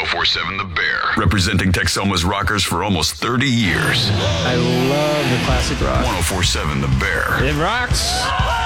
1047 The Bear, representing Texoma's rockers for almost 30 years. I love the classic rock. 1047 The Bear. It rocks.